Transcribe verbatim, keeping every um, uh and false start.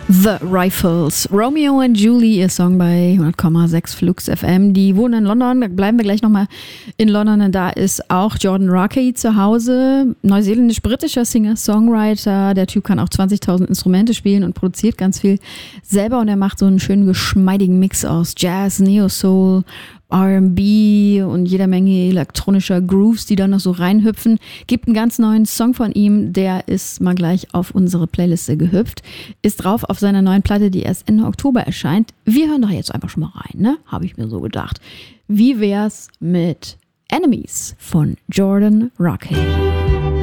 The Rifles, Romeo and Julie, ihr Song bei hundert Komma sechs Flux F M. Die wohnen in London, da bleiben wir gleich nochmal in London, denn da ist auch Jordan Rakei zu Hause, neuseeländisch-britischer Singer-Songwriter. Der Typ kann auch zwanzigtausend Instrumente spielen und produziert ganz viel selber und er macht so einen schönen geschmeidigen Mix aus Jazz, Neo-Soul, R and B und jeder Menge elektronischer Grooves, die da noch so reinhüpfen. Gibt einen ganz neuen Song von ihm, der ist mal gleich auf unsere Playliste gehüpft. Ist drauf auf seiner neuen Platte, die erst Ende Oktober erscheint. Wir hören doch jetzt einfach schon mal rein, ne? Habe ich mir so gedacht. Wie wär's mit Enemies von Jordan Rakei?